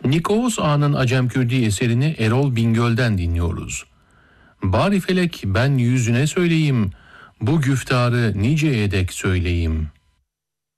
Nikos Ağa'nın Acemkürdi eserini Erol Bingöl'den dinliyoruz. Bari felek ben yüzüne söyleyeyim, bu güftarı nice edek söyleyeyim.